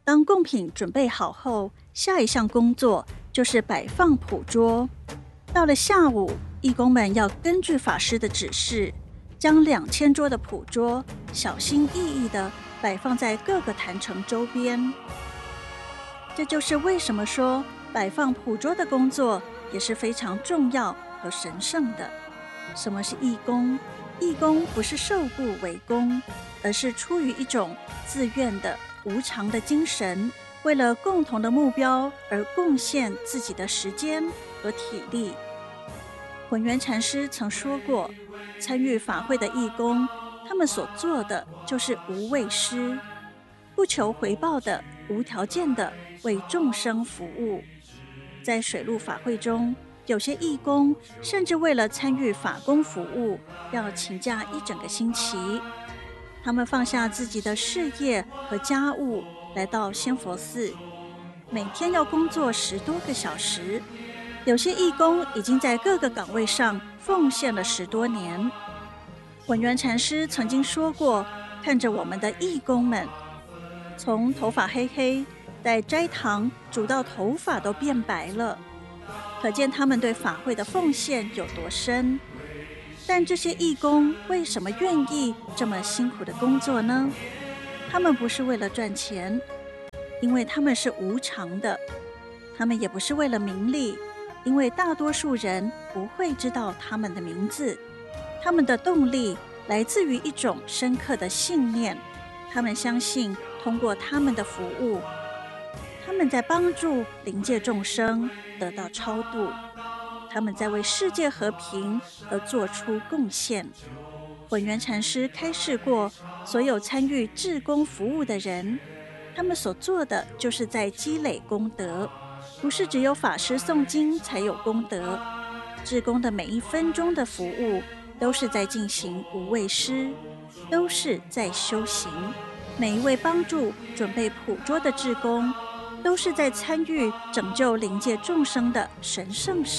当贡品准备好后，下一项工作就是摆放谱桌。到了下午，义工们要根据法师的指示，将2000桌的谱桌小心翼翼地摆放在各个坛城周边。这就是为什么说摆放谱桌的工作也是非常重要和神圣的。什么是义工？义工不是受雇为工，而是出于一种自愿的无偿的精神，为了共同的目标而贡献自己的时间和体力。混元禅师曾说过，参与法会的义工，他们所做的就是无畏施，不求回报的、无条件的为众生服务。在水陆法会中，有些义工甚至为了参与法工服务，要请假一整个星期。他们放下自己的事业和家务，来到仙佛寺，每天要工作10多个小时。有些义工已经在各个岗位上奉献了10多年。混元禅师曾经说过，看着我们的义工们，从头发黑黑，在斋堂煮到头发都变白了，可见他们对法会的奉献有多深。但这些义工为什么愿意这么辛苦的工作呢？他们不是为了赚钱，因为他们是无偿的；他们也不是为了名利，因为大多数人不会知道他们的名字。他们的动力来自于一种深刻的信念，他们相信通过他们的服务，他们在帮助灵界众生得到超度，他们在为世界和平而做出贡献。混元禅师开示过，所有参与志工服务的人，他们所做的就是在积累功德，不是只有法师诵经才有功德。志工的每1分钟的服务，都是在进行无畏施，都是在修行。每一位帮助准备谱桌的志工，都是在参与拯救灵界众生的神圣事。